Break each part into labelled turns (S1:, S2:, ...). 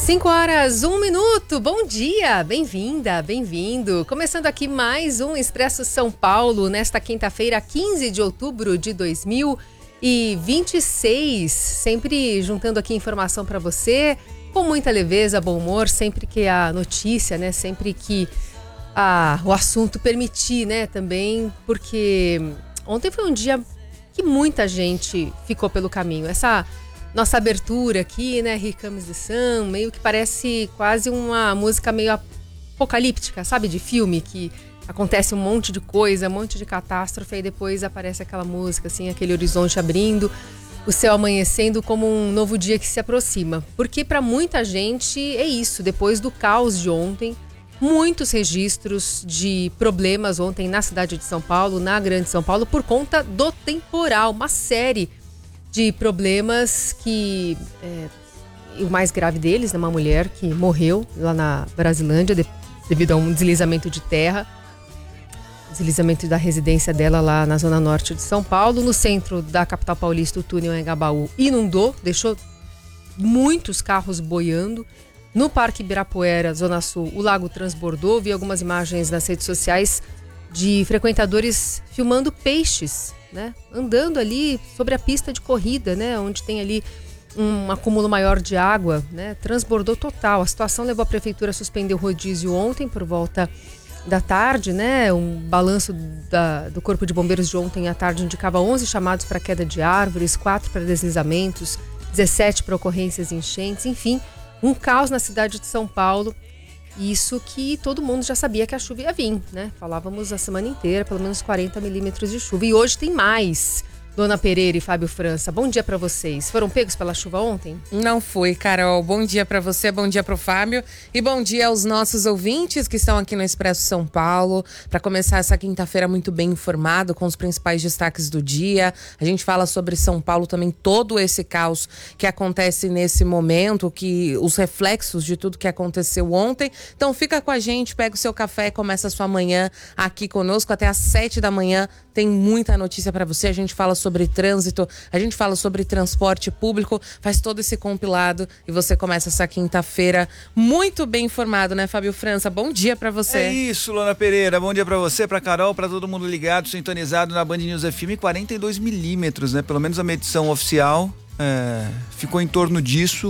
S1: 5 horas, 1 minuto. Bom dia, bem-vinda, bem-vindo. Começando aqui mais um Expresso São Paulo, nesta quinta-feira, 15 de outubro de 2026. Sempre juntando aqui informação para você, com muita leveza, bom humor, sempre que a notícia, né, sempre que o assunto permitir, né, também, porque ontem foi um dia que muita gente ficou pelo caminho. Essa nossa abertura aqui, né, Here Comes the Sun, meio que parece quase uma música meio apocalíptica, sabe, de filme, que acontece um monte de coisa, um monte de catástrofe, e depois aparece aquela música, assim, aquele horizonte abrindo, o céu amanhecendo como um novo dia que se aproxima. Porque para muita gente é isso, depois do caos de ontem, muitos registros de problemas ontem na cidade de São Paulo, na Grande São Paulo, por conta do temporal, uma série de problemas que, o mais grave deles, né, uma mulher que morreu lá na Brasilândia devido a um deslizamento de terra, deslizamento da residência dela lá na zona norte de São Paulo. No centro da capital paulista, o túnel Anhangabaú inundou, deixou muitos carros boiando. No Parque Ibirapuera, zona sul, o lago transbordou. Vi algumas imagens nas redes sociais de frequentadores filmando peixes, né, andando ali sobre a pista de corrida, né, onde tem ali um acúmulo maior de água, né, transbordou total. A situação levou a prefeitura a suspender o rodízio ontem por volta da tarde, né, um balanço do Corpo de Bombeiros de ontem à tarde indicava 11 chamados para queda de árvores, 4 para deslizamentos, 17 para ocorrências de enchentes, enfim, um caos na cidade de São Paulo. Isso que todo mundo já sabia que a chuva ia vir, né? Falávamos a semana inteira, pelo menos 40 milímetros de chuva. E hoje tem mais. Dona Pereira e Fábio França, bom dia pra vocês. Foram pegos pela chuva ontem?
S2: Não fui, Carol. Bom dia pra você, bom dia pro Fábio e bom dia aos nossos ouvintes que estão aqui no Expresso São Paulo para começar essa quinta-feira muito bem informado com os principais destaques do dia. A gente fala sobre São Paulo também, todo esse caos que acontece nesse momento, que os reflexos de tudo que aconteceu ontem. Então fica com a gente, pega o seu café, começa a sua manhã aqui conosco até às 7 da manhã. Tem muita notícia para você. A gente fala sobre trânsito, a gente fala sobre transporte público, faz todo esse compilado e você começa essa quinta-feira muito bem informado, né, Fábio França? Bom dia para você.
S3: É isso, Lona Pereira. Bom dia para você, para Carol, para todo mundo ligado, sintonizado na Band News FM. 42 milímetros, né? Pelo menos a medição oficial ficou em torno disso.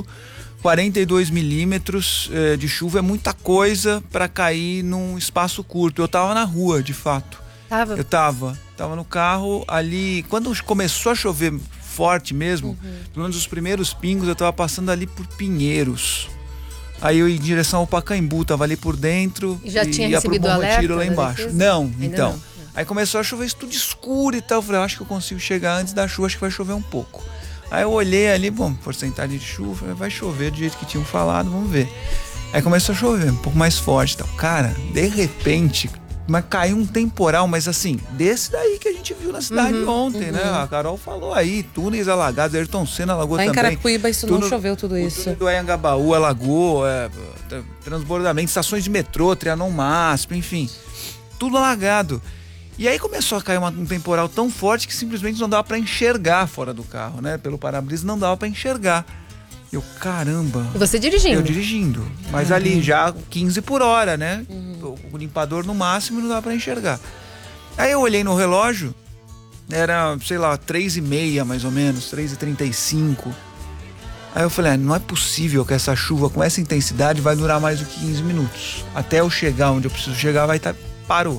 S3: 42 milímetros de chuva é muita coisa para cair num espaço curto. Eu tava na rua, de fato. Eu tava no carro ali, quando começou a chover forte mesmo, pelo menos os primeiros pingos, eu tava passando ali por Pinheiros. Aí eu ia em direção ao Pacaembu, tava ali por dentro
S1: e já tinha recebido o alerta
S3: lá embaixo. Não, então. Não. Aí começou a chover isso tudo escuro e tal, eu falei, acho que eu consigo chegar antes da chuva, acho que vai chover um pouco. Aí eu olhei ali, bom, porcentagem de chuva, vai chover do jeito que tinham falado, vamos ver. Aí começou a chover, um pouco mais forte e tal. Cara, de repente, mas caiu um temporal, mas assim, desse daí que a gente viu na cidade ontem, né? A Carol falou aí, túneis alagados, Ayrton Senna alagou também.
S2: Lá em Carapicuíba isso não choveu tudo isso. O
S3: túnel do Anhangabaú alagou, transbordamento, estações de metrô, Trianon Masp, enfim, tudo alagado. E aí começou a cair um temporal tão forte que simplesmente não dava pra enxergar fora do carro, né? Pelo para-brisa não dava pra enxergar. Eu, caramba.
S1: E você dirigindo?
S3: Eu dirigindo. Mas ali já 15 por hora, né? O limpador no máximo não dá pra enxergar. Aí eu olhei no relógio, era, sei lá, 3h30 mais ou menos, 3h35. Aí eu falei, não é possível que essa chuva com essa intensidade vai durar mais do que 15 minutos. Até eu chegar onde eu preciso chegar vai estar... Parou.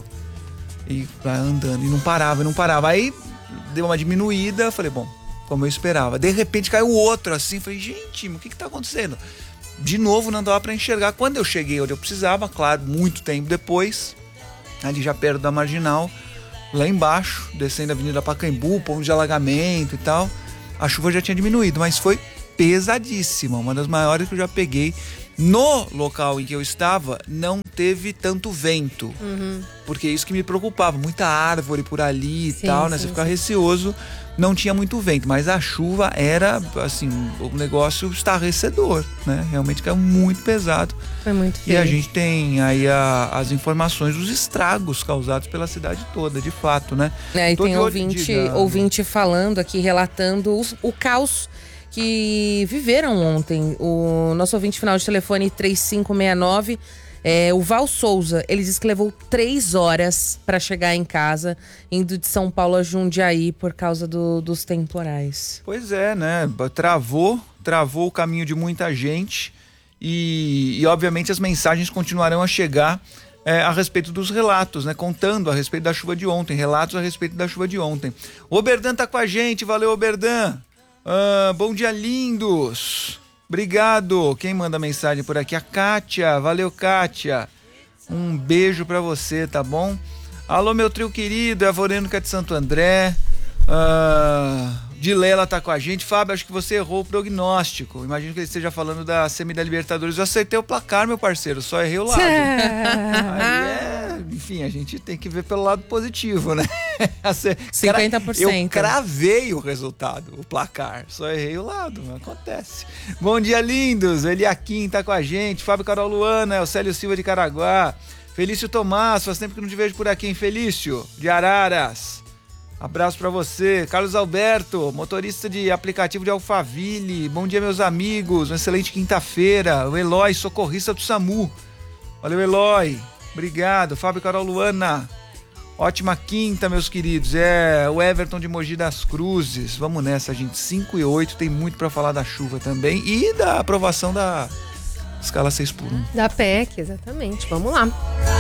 S3: E vai andando, e não parava. Aí deu uma diminuída, falei, bom, como eu esperava. De repente caiu outro assim, falei, gente, o que tá acontecendo? De novo não dava pra enxergar. Quando eu cheguei onde eu precisava, claro, muito tempo depois, ali já perto da Marginal, lá embaixo, descendo a Avenida Pacaembu, ponto de alagamento e tal, a chuva já tinha diminuído, mas foi pesadíssima, uma das maiores que eu já peguei. No local em que eu estava, não teve tanto vento, porque é isso que me preocupava, muita árvore por ali e tal, né? Você fica receoso, não tinha muito vento, mas a chuva era, assim, um negócio estarrecedor, né? Realmente caiu muito pesado.
S1: Foi muito feio.
S3: E a gente tem aí as informações dos estragos causados pela cidade toda, de fato, né?
S2: E tem ouvinte falando aqui, relatando o caos que viveram ontem. O nosso ouvinte final de telefone 3569, o Val Souza, ele disse que levou 3 horas para chegar em casa, indo de São Paulo a Jundiaí por causa dos temporais.
S3: Pois é, né? Travou o caminho de muita gente e obviamente as mensagens continuarão a chegar a respeito dos relatos, né? Contando a respeito da chuva de ontem, relatos a respeito da chuva de ontem. O Oberdan tá com a gente, valeu, Oberdan. Bom dia, lindos. Obrigado. Quem manda mensagem por aqui? A Kátia, valeu, Kátia. Um beijo pra você, tá bom? Alô, meu trio querido, é a Vorênica de Santo André. Dilela tá com a gente. Fábio, acho que você errou o prognóstico. Imagino que ele esteja falando da semi da Libertadores. Eu acertei o placar, meu parceiro, só errei o lado. Enfim, a gente tem que ver pelo lado positivo, né?
S2: 50%.
S3: Eu cravei o resultado, o placar, só errei o lado, acontece. Bom dia, lindos. Eliakim tá com a gente. Fábio Carol Luana, o Célio Silva de Caraguá. Felício Tomás, faz tempo que não te vejo por aqui, hein, Felício? De Araras. Abraço pra você. Carlos Alberto, motorista de aplicativo de Alphaville. Bom dia, meus amigos. Uma excelente quinta-feira. O Eloy, socorrista do SAMU. Valeu, Eloy. Obrigado. Fábio Carol Luana. Ótima quinta, meus queridos. O Everton de Mogi das Cruzes. Vamos nessa, gente. 5:08. Tem muito pra falar da chuva também. E da aprovação da escala 6x1.
S1: Da PEC, exatamente. Vamos lá.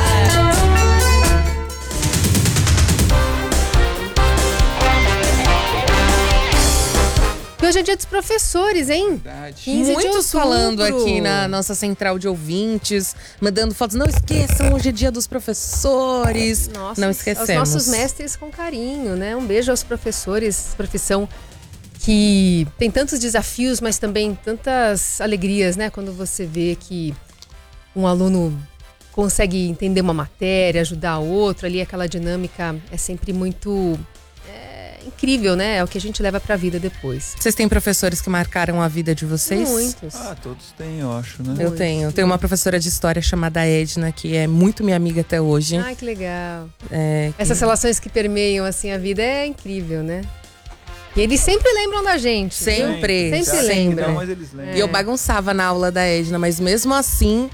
S1: Hoje é dia dos professores, hein?
S3: Verdade.
S1: 15
S2: Muitos
S1: de outubro.
S2: falando aqui na nossa central de ouvintes, mandando fotos. Não esqueçam, hoje é dia dos professores.
S1: Nossa,
S2: não esquecemos.
S1: Aos nossos mestres com carinho, né? Um beijo aos professores, profissão que tem tantos desafios, mas também tantas alegrias, né? Quando você vê que um aluno consegue entender uma matéria, ajudar outro, ali aquela dinâmica é sempre muito incrível, né? É o que a gente leva pra vida depois.
S2: Vocês têm professores que marcaram a vida de vocês?
S1: Muitos.
S3: Todos têm, eu acho, né?
S2: Eu tenho uma professora de história chamada Edna, que é muito minha amiga até hoje.
S1: Ai, que legal. Essas relações que permeiam, assim, a vida é incrível, né? E eles sempre lembram da gente.
S2: Sempre
S1: lembram.
S3: Não, mas eles lembram.
S2: E eu bagunçava na aula da Edna, mas mesmo assim,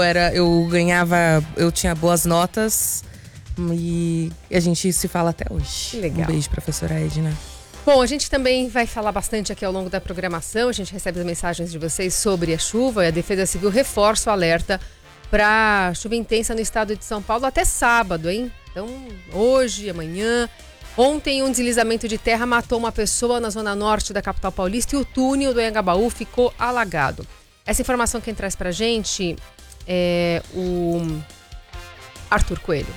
S2: eu tinha boas notas. E a gente se fala até hoje.
S1: Que legal.
S2: Um beijo, professora Edna.
S1: Bom, a gente também vai falar bastante aqui ao longo da programação. A gente recebe as mensagens de vocês sobre a chuva e a Defesa Civil reforça o alerta para chuva intensa no estado de São Paulo até sábado, hein? Então, hoje, amanhã. Ontem, um deslizamento de terra matou uma pessoa na zona norte da capital paulista e o túnel do Anhangabaú ficou alagado. Essa informação quem traz pra gente é o Arthur Coelho.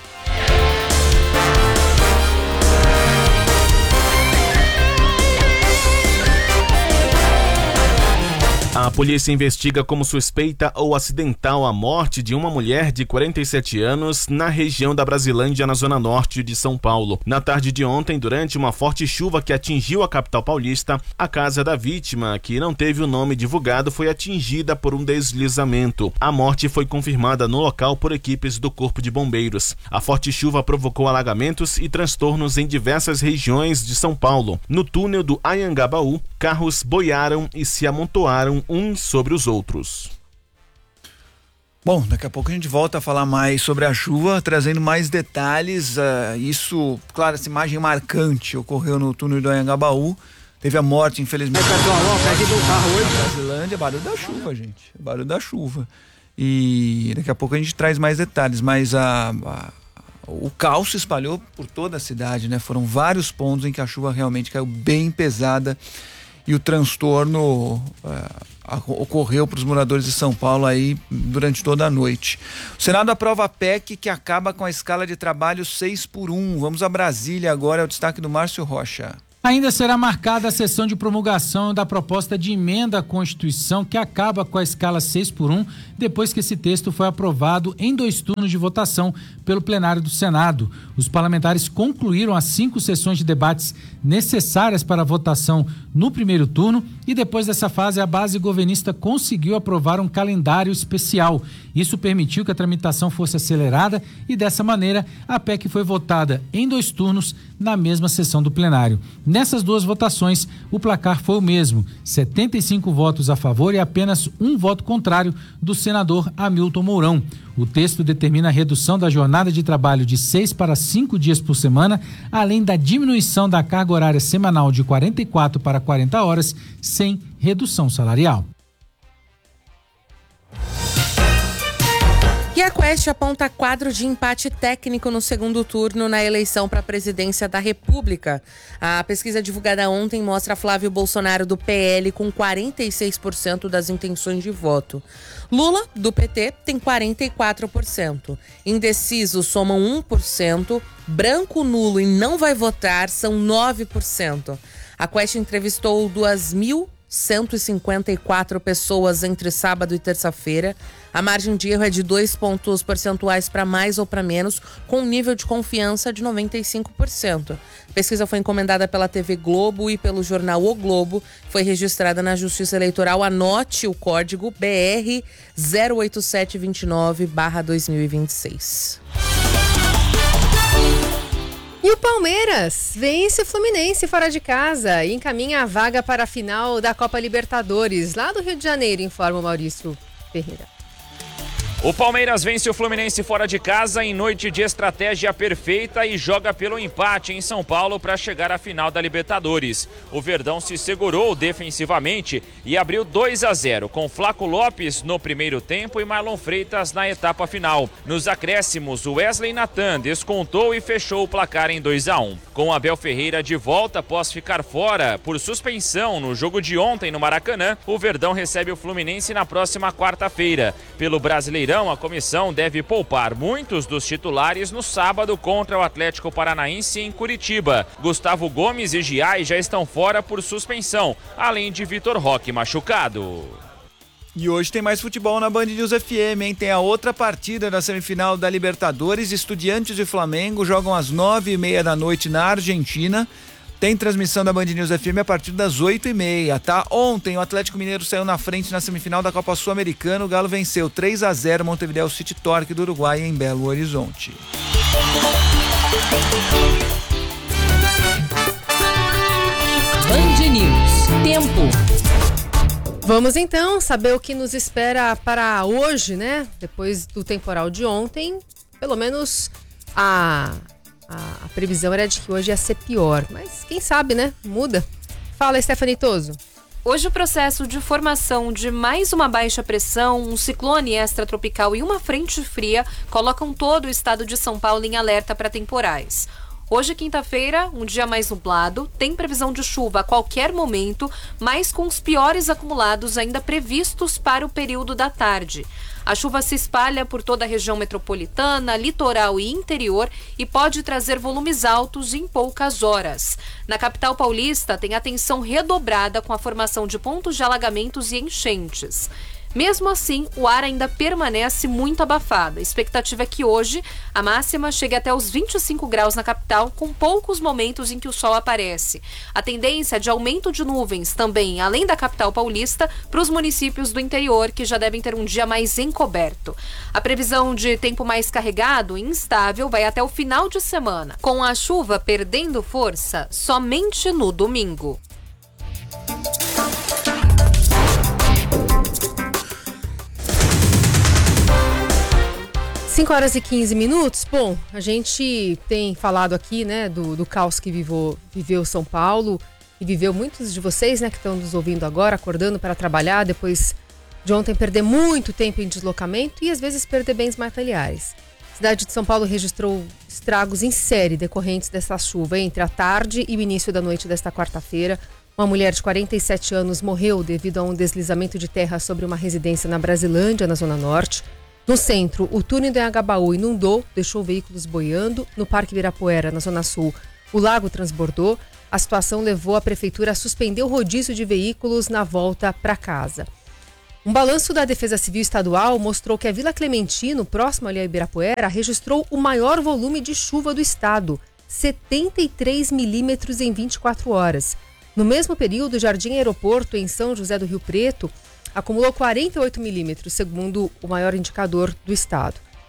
S4: A polícia investiga como suspeita ou acidental a morte de uma mulher de 47 anos na região da Brasilândia, na zona norte de São Paulo. Na tarde de ontem, durante uma forte chuva que atingiu a capital paulista, a casa da vítima, que não teve o nome divulgado, foi atingida por um deslizamento. A morte foi confirmada no local por equipes do Corpo de Bombeiros. A forte chuva provocou alagamentos e transtornos em diversas regiões de São Paulo. No túnel do Anhangabaú, carros boiaram e se amontoaram uns sobre os outros.
S3: Bom, daqui a pouco a gente volta a falar mais sobre a chuva, trazendo mais detalhes. Isso, claro, essa imagem marcante ocorreu no túnel do Anhangabaú. Teve a morte, infelizmente. Na Brasilândia, barulho da chuva, gente. Barulho da chuva. E daqui a pouco a gente traz mais detalhes, mas o caos se espalhou por toda a cidade, né? Foram vários pontos em que a chuva realmente caiu bem pesada e o transtorno ocorreu para os moradores de São Paulo aí durante toda a noite. O Senado aprova a PEC que acaba com a escala de trabalho 6x1. Vamos a Brasília agora, é o destaque do Márcio Rocha.
S5: Ainda será marcada a sessão de promulgação da proposta de emenda à Constituição que acaba com a escala 6x1, depois que esse texto foi aprovado em 2 turnos de votação pelo plenário do Senado. Os parlamentares concluíram as 5 sessões de debates necessárias para a votação no primeiro turno e depois dessa fase a base governista conseguiu aprovar um calendário especial. Isso permitiu que a tramitação fosse acelerada e dessa maneira a PEC foi votada em 2 turnos na mesma sessão do plenário. Nessas duas votações, o placar foi o mesmo, 75 votos a favor e apenas um voto contrário do senador Hamilton Mourão. O texto determina a redução da jornada de trabalho de 6 para 5 dias por semana, além da diminuição da carga horária semanal de 44 para 40 horas, sem redução salarial.
S2: E a Quest aponta quadro de empate técnico no segundo turno na eleição para a presidência da República. A pesquisa divulgada ontem mostra Flávio Bolsonaro do PL com 46% das intenções de voto. Lula, do PT, tem 44%. Indecisos somam 1%. Branco, nulo e não vai votar são 9%. A Quest entrevistou 2.154 pessoas entre sábado e terça-feira. A margem de erro é de 2 pontos percentuais para mais ou para menos, com um nível de confiança de 95%. A pesquisa foi encomendada pela TV Globo e pelo jornal O Globo. Foi registrada na Justiça Eleitoral. Anote o código BR 08729/2026.
S1: E o Palmeiras vence o Fluminense fora de casa e encaminha a vaga para a final da Copa Libertadores, lá do Rio de Janeiro, informa o Maurício Ferreira.
S6: O Palmeiras vence o Fluminense fora de casa em noite de estratégia perfeita e joga pelo empate em São Paulo para chegar à final da Libertadores. O Verdão se segurou defensivamente e abriu 2-0 com Flaco Lopes no primeiro tempo e Marlon Freitas na etapa final. Nos acréscimos, o Wesley Nathan descontou e fechou o placar em 2-1. Com Abel Ferreira de volta após ficar fora por suspensão no jogo de ontem no Maracanã, o Verdão recebe o Fluminense na próxima quarta-feira. Pelo Brasileirão, a comissão deve poupar muitos dos titulares no sábado contra o Atlético Paranaense em Curitiba. Gustavo Gomes e Giai já estão fora por suspensão, além de Vitor Roque machucado.
S3: E hoje tem mais futebol na Band News FM, hein? Tem a outra partida da semifinal da Libertadores. Estudiantes e Flamengo jogam às 9h30 da noite na Argentina. Tem transmissão da Band News FM a partir das 8h30, tá? Ontem o Atlético Mineiro saiu na frente na semifinal da Copa Sul-Americana. O Galo venceu 3-0 Montevideo City Torque do Uruguai em Belo Horizonte.
S7: Band News. Tempo.
S1: Vamos então saber o que nos espera para hoje, né? Depois do temporal de ontem, pelo menos a previsão era de que hoje ia ser pior, mas quem sabe, né? Muda. Fala, Stephanie Toso.
S8: Hoje o processo de formação de mais uma baixa pressão, um ciclone extratropical e uma frente fria colocam todo o estado de São Paulo em alerta para temporais. Hoje, quinta-feira, um dia mais nublado, tem previsão de chuva a qualquer momento, mas com os piores acumulados ainda previstos para o período da tarde. A chuva se espalha por toda a região metropolitana, litoral e interior e pode trazer volumes altos em poucas horas. Na capital paulista, tem atenção redobrada com a formação de pontos de alagamentos e enchentes. Mesmo assim, o ar ainda permanece muito abafado. A expectativa é que hoje a máxima chegue até os 25 graus na capital, com poucos momentos em que o sol aparece. A tendência é de aumento de nuvens também, além da capital paulista, para os municípios do interior, que já devem ter um dia mais encoberto. A previsão de tempo mais carregado e instável vai até o final de semana, com a chuva perdendo força somente no domingo.
S1: 5 horas e 15 minutos. Bom, a gente tem falado aqui, né, do caos que viveu São Paulo e viveu muitos de vocês, né, que estão nos ouvindo agora, acordando para trabalhar, depois de ontem perder muito tempo em deslocamento e às vezes perder bens materiais. A cidade de São Paulo registrou estragos em série decorrentes dessa chuva entre a tarde e o início da noite desta quarta-feira. Uma mulher de 47 anos morreu devido a um deslizamento de terra sobre uma residência na Brasilândia, na Zona Norte. No centro, o túnel do Anhangabaú inundou, deixou veículos boiando. No Parque Ibirapuera, na Zona Sul, o lago transbordou. A situação levou a prefeitura a suspender o rodízio de veículos na volta para casa. Um balanço da Defesa Civil Estadual mostrou que a Vila Clementino, próximo ali a Ibirapuera, registrou o maior volume de chuva do estado, 73 milímetros em 24 horas. No mesmo período, o Jardim Aeroporto, em São José do Rio Preto, acumulou 48 milímetros, segundo o maior indicador do estado.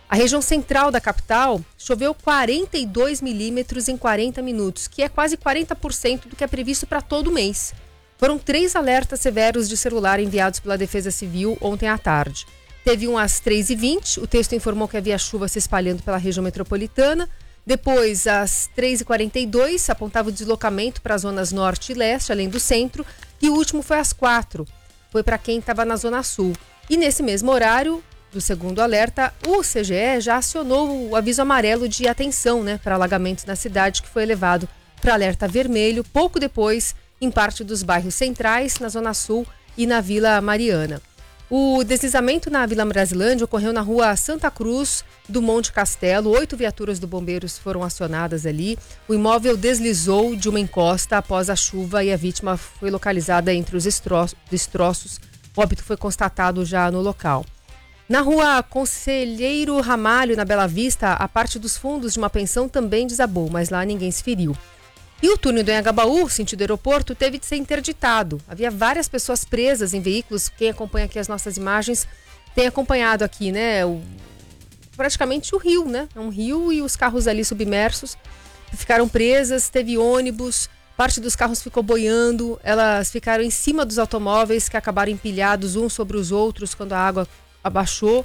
S1: A região central da capital choveu 42 milímetros em 40 minutos, que é quase 40% do que é previsto para todo o mês. Foram 3 alertas severos de celular enviados pela Defesa Civil ontem à tarde. Teve um às 3h20, o texto informou que havia chuva se espalhando pela região metropolitana. Depois, às 3h42, apontava o deslocamento para as zonas norte e leste, além do centro. E o último foi às 4h, foi para quem estava na zona sul. E nesse mesmo horário do segundo alerta, o CGE já acionou o aviso amarelo de atenção, para alagamentos na cidade, que foi elevado para alerta vermelho pouco depois em parte dos bairros centrais, na Zona Sul e na Vila Mariana. O deslizamento na Vila Brasilândia ocorreu na rua Santa Cruz do Monte Castelo. 8 viaturas do Bombeiros foram acionadas ali. O imóvel deslizou de uma encosta após a chuva e a vítima foi localizada entre os destroços. O óbito foi constatado já no local. Na rua Conselheiro Ramalho, na Bela Vista, a parte dos fundos de uma pensão também desabou, mas lá ninguém se feriu. E o túnel do Anhangabaú, sentido aeroporto, teve de ser interditado. Havia várias pessoas presas em veículos. Quem acompanha aqui as nossas imagens tem acompanhado aqui, praticamente o rio, É um rio e os carros ali submersos ficaram presas, teve ônibus, parte dos carros ficou boiando, elas ficaram em cima dos automóveis que acabaram empilhados uns sobre os outros quando a água abaixou.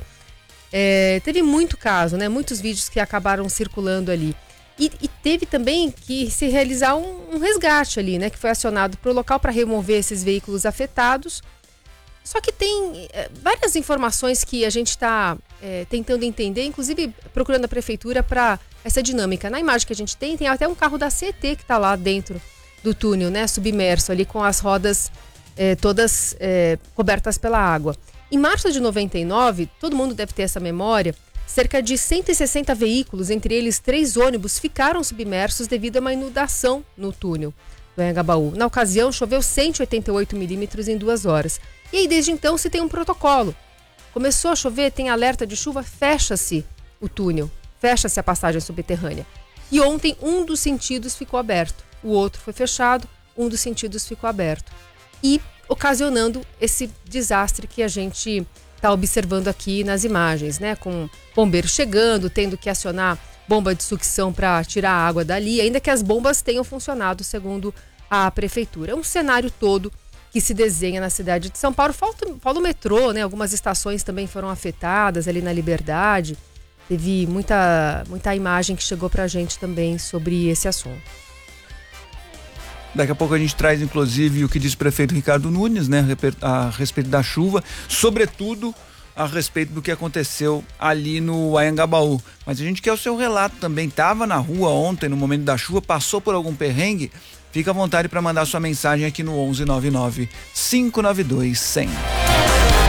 S1: Teve muito caso, muitos vídeos que acabaram circulando ali. E teve também que se realizar um resgate ali, que foi acionado para o local para remover esses veículos afetados. Só que tem várias informações que a gente está tentando entender, inclusive procurando a prefeitura para essa dinâmica. Na imagem que a gente tem até um carro da CET que está lá dentro do túnel, submerso ali com as rodas todas cobertas pela água. Em março de 99, todo mundo deve ter essa memória, cerca de 160 veículos, entre eles 3 ônibus, ficaram submersos devido a uma inundação no túnel do Anhangabaú. Na ocasião, choveu 188 milímetros em 2 horas. E aí, desde então, se tem um protocolo. Começou a chover, tem alerta de chuva, fecha-se o túnel, fecha-se a passagem subterrânea. E ontem, um dos sentidos ficou aberto, o outro foi fechado, um dos sentidos ficou aberto. E ocasionando esse desastre que a gente está observando aqui nas imagens, com bombeiros chegando, tendo que acionar bomba de sucção para tirar a água dali, ainda que as bombas tenham funcionado, segundo a prefeitura. É um cenário todo que se desenha na cidade de São Paulo. Falta o metrô, algumas estações também foram afetadas ali na Liberdade. Teve muita imagem que chegou para a gente também sobre esse assunto.
S3: Daqui a pouco a gente traz, inclusive, o que diz o prefeito Ricardo Nunes, a respeito da chuva, sobretudo a respeito do que aconteceu ali no Anhangabaú. Mas a gente quer o seu relato também. Estava na rua ontem, no momento da chuva, passou por algum perrengue? Fica à vontade para mandar sua mensagem aqui no 1199 592 100.